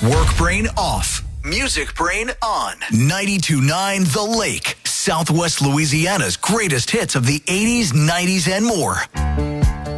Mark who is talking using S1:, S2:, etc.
S1: Work brain off. Music brain on. 92.9 The Lake. Southwest Louisiana's greatest hits of the 80s, 90s, and more.